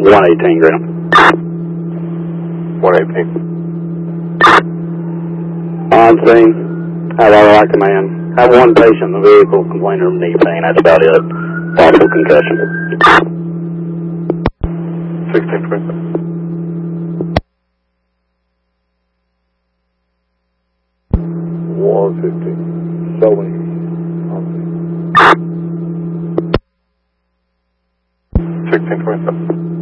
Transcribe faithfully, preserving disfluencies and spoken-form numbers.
one eighteen, Graham. one eighteen. On scene. Have all right command. Have one patient in the vehicle complaining of knee pain. That's about it. Possible concussion. sixteen twenty. one fifteen. Showing. sixteen twenty-seven.